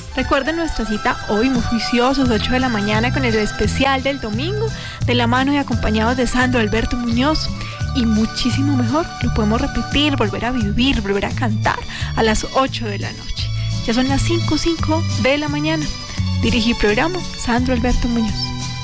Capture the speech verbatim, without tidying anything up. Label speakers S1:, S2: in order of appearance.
S1: Recuerden nuestra cita hoy muy juiciosos, ocho de la mañana, con el especial del domingo, de la mano y acompañados de Sandro Alberto Muñoz. Y muchísimo mejor, lo podemos repetir, volver a vivir, volver a cantar a las ocho de la noche. Ya son las cinco de la mañana. Dirigí programa Sandro Alberto Muñoz.